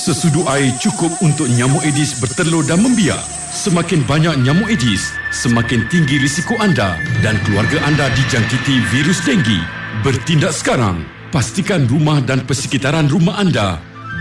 Sesudu air cukup untuk nyamuk Aedes bertelur dan membiak. Semakin banyak nyamuk Aedes, semakin tinggi risiko anda dan keluarga anda dijangkiti virus denggi. Bertindak sekarang. Pastikan rumah dan persekitaran rumah anda